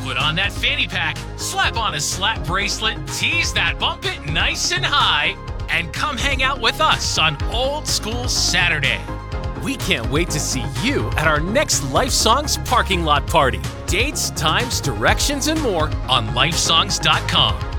Put on that fanny pack, slap on a slap bracelet, tease that bump it nice and high, and come hang out with us on Old School Saturday. We can't wait to see you at our next Lifesongs parking lot party. Dates, times, directions, and more on lifesongs.com.